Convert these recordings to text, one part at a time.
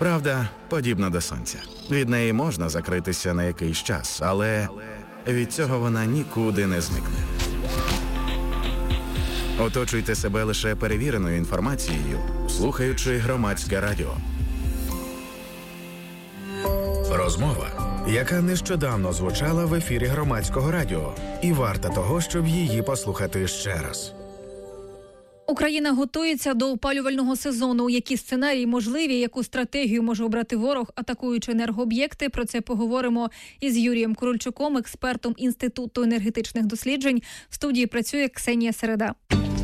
Правда, подібна до сонця. Від неї можна закритися на якийсь час, але від цього вона нікуди не зникне. Оточуйте себе лише перевіреною інформацією, слухаючи Громадське радіо. Розмова, яка нещодавно звучала в ефірі Громадського радіо, і варта того, щоб її послухати ще раз. Україна готується до опалювального сезону. Які сценарії можливі, яку стратегію може обрати ворог, атакуючи енергооб'єкти? Про це поговоримо із Юрієм Курильчуком, експертом Інституту енергетичних досліджень. В студії працює Ксенія Середа.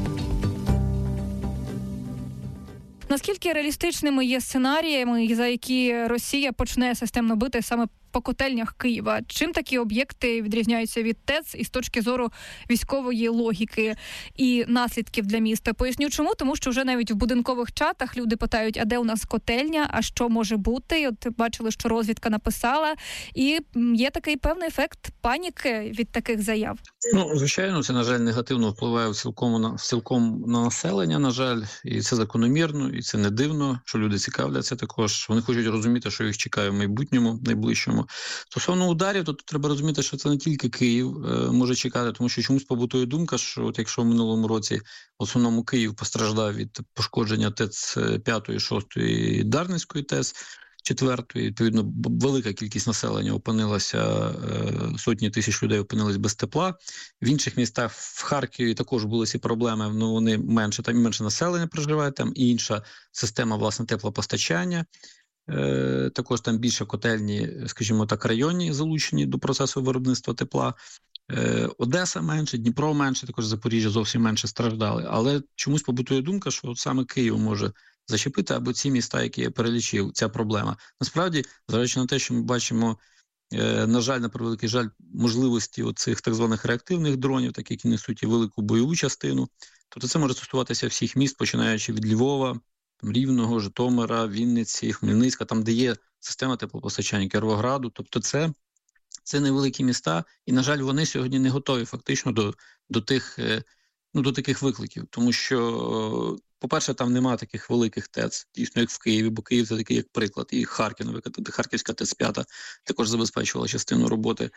Наскільки реалістичними є сценаріями, за які Росія почне системно бити саме по котельнях Києва? Чим такі об'єкти відрізняються від ТЕЦ із точки зору військової логіки і наслідків для міста? Поясню чому. Тому що вже навіть в будинкових чатах люди питають, а де у нас котельня, а що може бути? От бачили, що розвідка написала, і є такий певний ефект паніки від таких заяв. Звичайно, це, на жаль, негативно впливає цілком на населення, на жаль, і це закономірно, і це не дивно, що люди цікавляться також. Вони хочуть розуміти, що їх чекає в майбутньому, найближчому. Стосовно ударів, то тут треба розуміти, що це не тільки Київ може чекати, тому що чомусь побутує думка, що от якщо в минулому році в основному Київ постраждав від пошкодження ТЕЦ 5, 6 і Дарницької ТЕЦ 4, відповідно, велика кількість населення опинилася, сотні тисяч людей опинились без тепла. В інших містах, в Харкові також були ці проблеми, вони менше, там менше населення проживає, там і інша система, власне, теплопостачання. Також там більше котельні, скажімо так, районні залучені до процесу виробництва тепла. Одеса менше, Дніпро менше, також Запоріжжя зовсім менше страждали. Але чомусь побутує думка, що саме Київ може зачепити, або ці міста, які я перелічив, ця проблема. Насправді, зважаючи на те, що ми бачимо, на жаль, на превеликий жаль, можливості оцих так званих реактивних дронів, так які несуть і велику бойову частину, тобто це може стосуватися всіх міст, починаючи від Львова, Рівного, Житомира, Вінниці, Хмельницька, там, де є система теплопостачання, Кіровограду. Тобто це невеликі міста, і, на жаль, вони сьогодні не готові фактично до таких викликів. Тому що, по-перше, там нема таких великих ТЕЦ, дійсно, як в Києві, бо Київ – це такий, як приклад. І Харків, наприклад, Харківська ТЕЦ 5 також забезпечувала частину роботи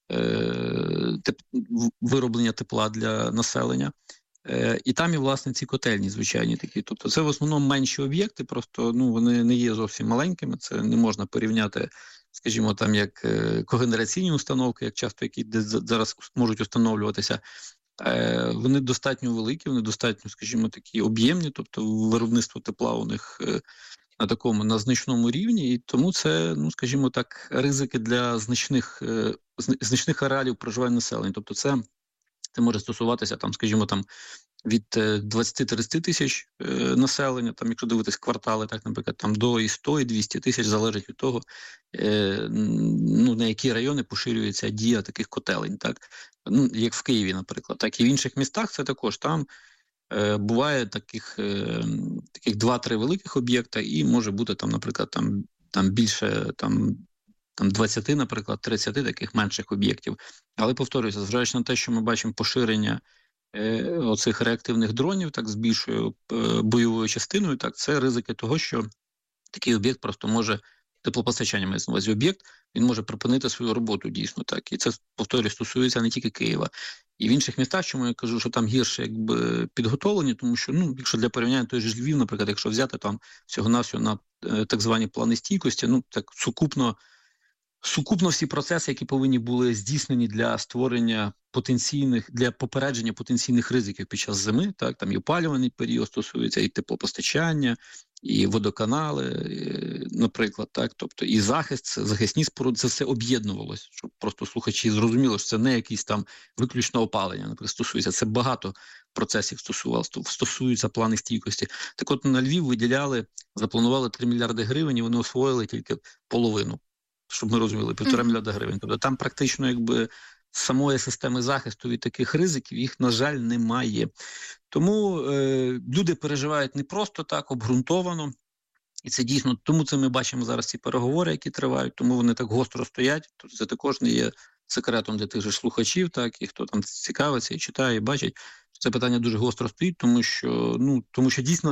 вироблення тепла для населення. І там і, власне, ці котельні звичайні такі. Тобто це в основному менші об'єкти, просто вони не є зовсім маленькими, це не можна порівняти, скажімо, там як когенераційні установки, як часто які зараз можуть встановлюватися. Вони достатньо великі, вони достатньо, скажімо, такі об'ємні, тобто виробництво тепла у них на значному рівні, і тому це, скажімо так, ризики для значних ареалів проживання населення. Тобто це може стосуватися, там, скажімо, там, від 20-30 тисяч населення, там, якщо дивитись квартали, так, наприклад, там, до і 100, і 200 тисяч, залежить від того, на які райони поширюється дія таких котелень, так, як в Києві, наприклад, так, і в інших містах це також, там буває таких 2-3 великих об'єкта, і може бути, там, наприклад, там більше, там 20, наприклад, 30 таких менших об'єктів. Але, повторюся, зважаючи на те, що ми бачимо поширення оцих реактивних дронів, так, з більшою бойовою частиною, так, це ризики того, що такий об'єкт просто може, теплопостачання мається на увазі об'єкт, він може припинити свою роботу дійсно, так. І це, повторюю, стосується не тільки Києва. І в інших містах, чому я кажу, що там гірше якби підготовлені, тому що, якщо для порівняння той же Львів, наприклад, якщо взяти там всього-навсього на так звані плани стійкості, так сукупно всі процеси, які повинні були здійснені для створення для попередження потенційних ризиків під час зими, так, там і опалювальний період стосується, і теплопостачання, і водоканали, наприклад, так, тобто і захисні споруди, це все об'єднувалося, щоб просто слухачі зрозуміли, що це не якісь там виключно опалення, наприклад, стосується, це багато процесів стосуються плани стійкості. Так от на Львів запланували 3 мільярди гривень, і вони освоїли тільки половину, щоб ми розуміли, 1,5 мільярда гривень. Тобто там практично якби самої системи захисту від таких ризиків, їх, на жаль, немає. Тому люди переживають не просто так, обґрунтовано. І це дійсно, тому це ми бачимо зараз ці переговори, які тривають, тому вони так гостро стоять. Тобто це також не є секретом для тих же слухачів, так, і хто там цікавиться, і читає, і бачить. Це питання дуже гостро стоїть, тому що дійсно